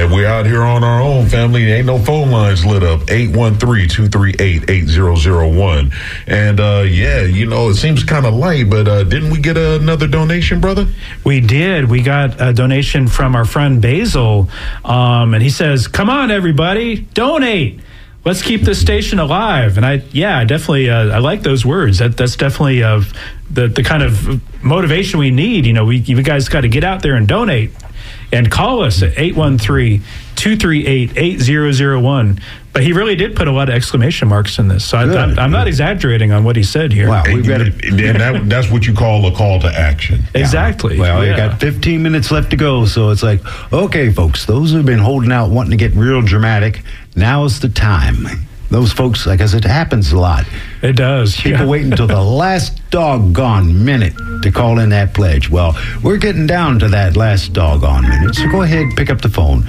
And we're out here on our own, family. Ain't no phone lines lit up. 813-238-8001. And, it seems kind of light, but didn't we get another donation, brother? We did. We got a donation from our friend Basil, and he says, come on, everybody, donate. Let's keep this station alive. And I definitely, I like those words. That's definitely the kind of motivation we need. You guys got to get out there and donate. And call us at 813-238-8001. But he really did put a lot of exclamation marks in this. So I'm not exaggerating on what he said here. Wow, that's what you call a call to action. Exactly. Well, you got 15 minutes left to go. So it's like, okay, folks, those who've been holding out, wanting to get real dramatic, now is the time. Those folks, like I said, it happens a lot. It does. People wait until the last doggone minute to call in that pledge. Well, we're getting down to that last doggone minute. So go ahead, pick up the phone.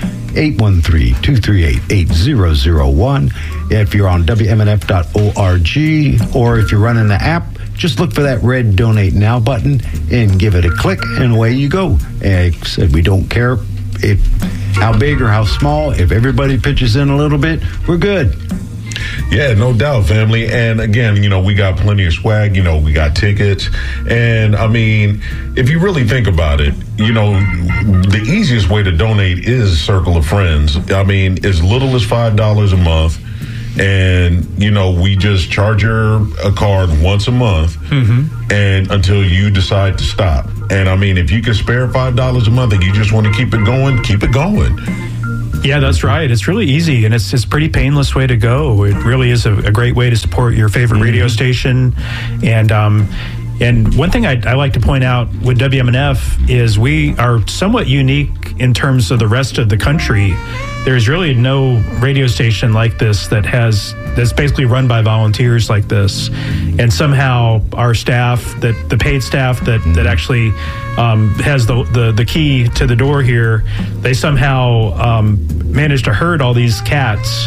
813-238-8001. If you're on WMNF.org or if you're running the app, just look for that red Donate Now button and give it a click, and away you go. Like I said, we don't care how big or how small. If everybody pitches in a little bit, we're good. Yeah, no doubt, family. And again, we got plenty of swag, we got tickets. And I mean, if you really think about it, the easiest way to donate is Circle of Friends. I mean, as little as $5 a month. And, we just charge her a card once a month and until you decide to stop. And I mean, if you can spare $5 a month and you just want to keep it going, keep it going. Yeah, that's right. It's really easy, and it's a pretty painless way to go. It really is a great way to support your favorite radio station. And one thing I like to point out with WMNF is we are somewhat unique in terms of the rest of the country. There's really no radio station like this that's basically run by volunteers like this. And somehow our staff, the paid staff that actually has the key to the door here, they somehow managed to herd all these cats.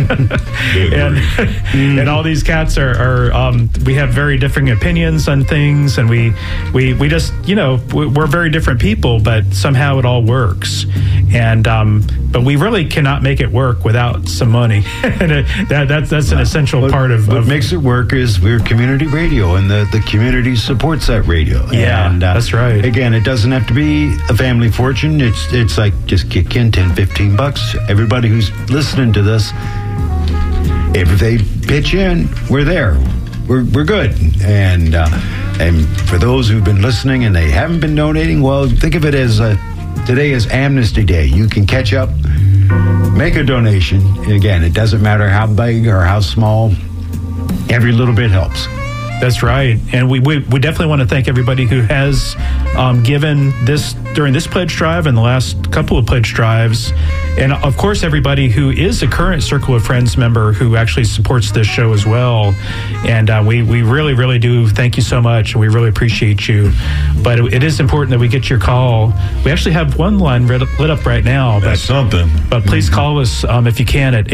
and all these cats are we have very differing opinions on things, and we just, we're very different people, but somehow it all works. And but we really cannot make it work without some money. And that's an essential part of what makes it work is we're community radio, and the community supports that radio. Yeah, and, that's right. Again, it doesn't have to be a family fortune. It's like just kick in $10-15. Everybody who's listening to this, if they pitch in, we're there. We're good. And for those who've been listening and they haven't been donating, well, think of it as today is Amnesty Day. You can catch up, make a donation. And again, it doesn't matter how big or how small. Every little bit helps. That's right. And we definitely want to thank everybody who has given this during this pledge drive and the last couple of pledge drives. And of course, everybody who is a current Circle of Friends member who actually supports this show as well. And we really, really do thank you so much. And we really appreciate you. But it is important that we get your call. We actually have one line lit up right now. That's something. But please call us if you can at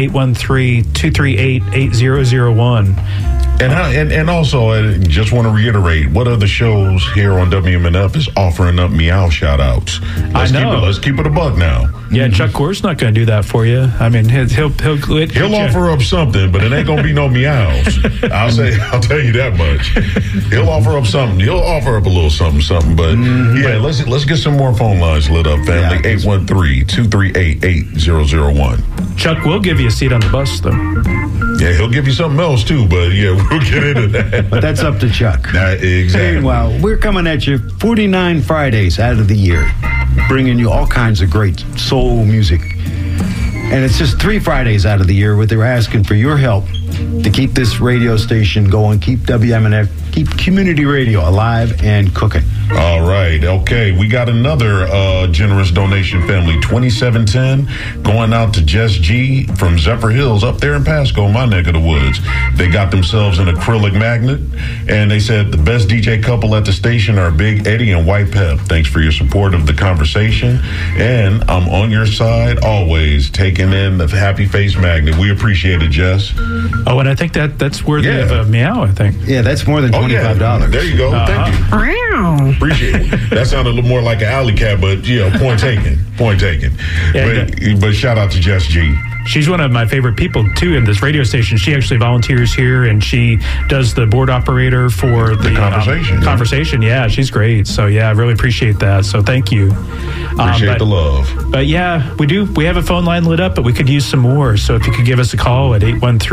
813-238-8001. And also, I just want to reiterate, what other shows here on WMNF is offering up meow shout-outs? Let's keep it a buck now. Yeah, Chuck Gore's not going to do that for you. I mean, he'll offer up something, but it ain't going to be no meows. I'll tell you that much. He'll offer up something. He'll offer up a little something. But yeah, let's get some more phone lines lit up, family. 813-238-8001. Chuck will give you a seat on the bus, though. Yeah, he'll give you something else too, but yeah, we'll get into that. But that's up to Chuck. Exactly. Well, we're coming at you 49 Fridays out of the year, bringing you all kinds of great soul music. And it's just 3 Fridays out of the year where they're asking for your help to keep this radio station going, keep WMNF, keep community radio alive and cooking. All right. Okay. We got another generous donation, family. 2710 going out to Jess G from Zephyr Hills up there in Pasco, my neck of the woods. They got themselves an acrylic magnet, and they said the best DJ couple at the station are Big Eddie and White Pep. Thanks for your support of the conversation, and I'm on your side always, taking in the happy face magnet. We appreciate it, Jess. Oh, and I think that's worthy of a meow, I think. Yeah, that's more than $25. There you go. Thank you. Appreciate it. That sounded a little more like an alley cat, but point taken. Point taken. But shout out to Jess G. She's one of my favorite people, too, in this radio station. She actually volunteers here, and she does the board operator for the conversation. Conversation, yeah, she's great. So, yeah, I really appreciate that. So, thank you. Appreciate the love. But, yeah, we do. We have a phone line lit up, but we could use some more. So, if you could give us a call at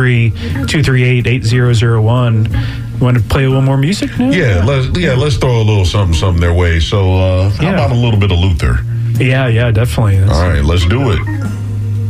813-238-8001. You want to play a little more music now? Let's throw a little something their way. So, how about a little bit of Luther? Yeah, definitely. All right, let's do it.